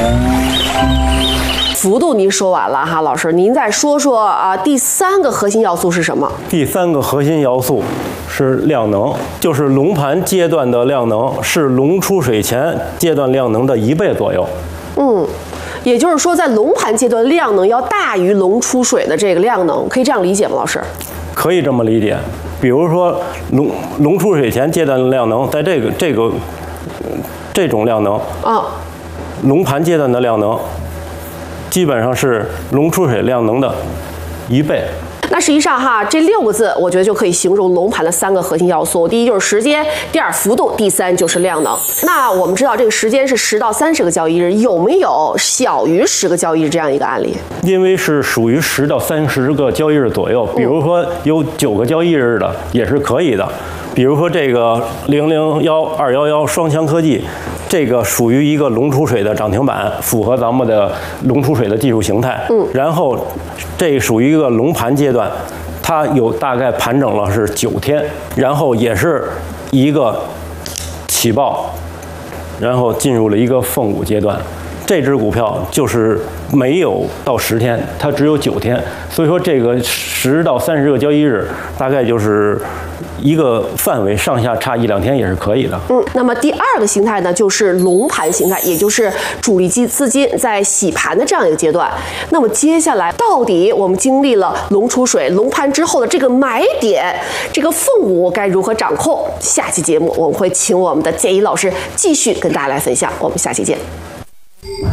幅度您说完了哈，老师，您再说说啊，第3个核心要素是什么？ 第3个核心要素是量能，就是龙盘阶段的量能是龙出水前阶段量能的1倍左右。 也就是说，在龙盘阶段量能要大于龙出水的这个量能，可以这样理解吗，老师？ 可以这么理解。比如说龙出水前阶段的量能，在这种量能啊，龙盘阶段的量能基本上是龙出水量能的1倍。 那实际上哈，这6个字我觉得就可以形容龙盘的3个核心要素。第一就是时间，第2幅度，第3就是量能。那我们知道这个时间是10到30个交易日，有没有小于10个交易日这样一个案例？ 因为是属于10到30个交易日左右，比如说有9个交易日的也是可以的。比如说这个001211双强科技，这个属于一个龙出水的涨停板，符合咱们的龙出水的技术形态。然后这属于一个龙盘阶段，它有大概盘整了是9天，然后也是一个起爆，然后进入了一个凤舞阶段。这只股票就是没有到10天，它只有9天，所以说这个10到30个交易日，大概就是一个范围，上下差1、2天也是可以的。 那么第2个形态呢，就是龙盘形态，也就是主力资金在洗盘的这样一个阶段。那么接下来，到底我们经历了龙出水、龙盘之后的这个买点，这个凤舞该如何掌控？下期节目我们会请我们的建一老师继续跟大家来分享。我们下期见。